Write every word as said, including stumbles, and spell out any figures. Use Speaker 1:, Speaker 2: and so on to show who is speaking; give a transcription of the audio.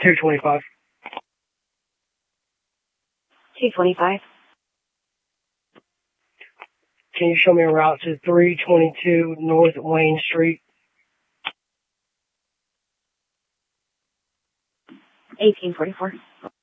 Speaker 1: two twenty-five.
Speaker 2: two twenty-five.
Speaker 1: Can you show me a route to three twenty-two North Wayne Street?
Speaker 2: eighteen forty-four.